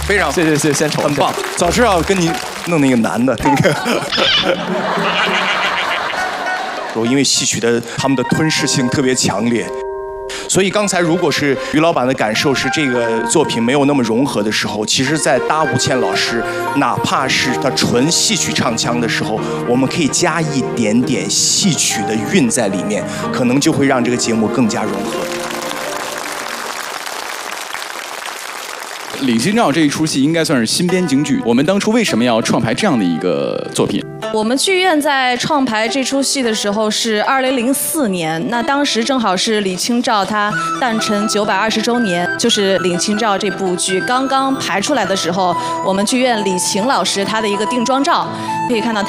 非常谢谢献丑， 很棒。早知道跟你弄那个男的那个。因为戏曲的他们的吞噬性特别强烈。所以刚才如果是于老板的感受是这个作品没有那么融合的时候，其实在搭吴倩老师，哪怕是他纯戏曲唱腔的时候，我们可以加一点点戏曲的韵在里面，可能就会让这个节目更加融合。 《领清照》这一出戏应该算是新编京剧，我们当初为什么要创排这样的一个作品？ 我们剧院在创排这出戏的时候是2004年，那当时正好是李清照她诞辰920周年，就是《领清照》这部剧刚刚排出来的时候，我们剧院李晴老师她的一个定妆照，可以看到